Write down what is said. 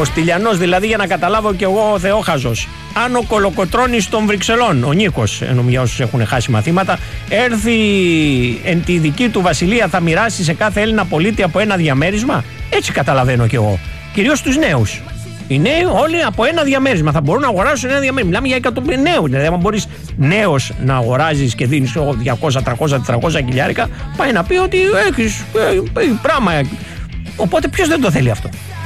Αποστηλιανός δηλαδή, για να καταλάβω κι εγώ ο Θεόχαζος. Αν ο Κολοκοτρώνης των Βρυξελών, ο Νίκος, για όσους έχουν χάσει μαθήματα, έρθει εν τη δική του βασιλεία, θα μοιράσει σε κάθε Έλληνα πολίτη από ένα διαμέρισμα. Έτσι καταλαβαίνω κι εγώ. Κυρίως τους νέους. Οι νέοι όλοι από ένα διαμέρισμα θα μπορούν να αγοράσουν ένα διαμέρισμα. Μιλάμε για εκατομμύρια νέους. Δηλαδή, αν μπορείς νέος να αγοράζεις και δίνεις 200, 300, 400 χιλιάρικα, πάει να πει ότι έχεις πράγμα. Οπότε ποιος δεν το θέλει αυτό.